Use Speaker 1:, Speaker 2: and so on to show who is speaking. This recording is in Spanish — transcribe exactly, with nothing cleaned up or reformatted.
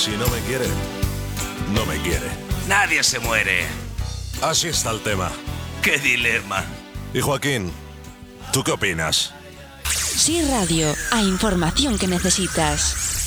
Speaker 1: Si no me quiere, no me quiere.
Speaker 2: Nadie se muere.
Speaker 1: Así está el tema.
Speaker 2: ¡Qué dilema!
Speaker 1: Y Joaquín, ¿tú qué opinas?
Speaker 3: Sí Radio, a información que necesitas.